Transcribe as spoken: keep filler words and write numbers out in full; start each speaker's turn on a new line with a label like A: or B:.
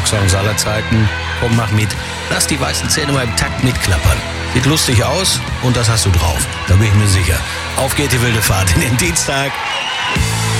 A: Rocksongs aller Zeiten. Komm, mach mit. Lass die weißen Zähne mal im Takt mitklappern. Sieht lustig aus und das hast du drauf. Da bin ich mir sicher. Auf geht die wilde Fahrt in den Dienstag.